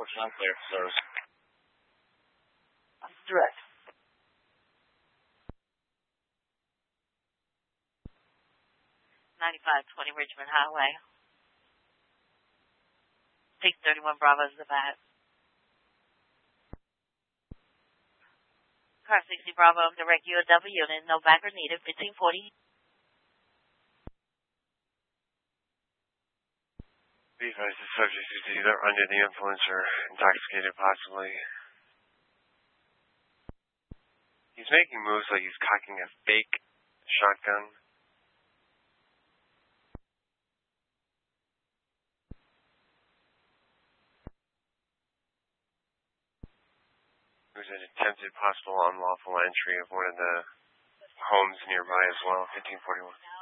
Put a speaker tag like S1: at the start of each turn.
S1: 14 unclear, service.
S2: Direct.
S3: 9520 Richmond Highway. 631 Bravo is the bat. Car 60 Bravo, direct USW unit, no backer needed, 1540.
S4: Be advised, the subject is either under the influence or intoxicated, possibly. He's making moves like he's cocking a fake shotgun. There was an attempted possible unlawful entry of one of the homes nearby as well, 1541.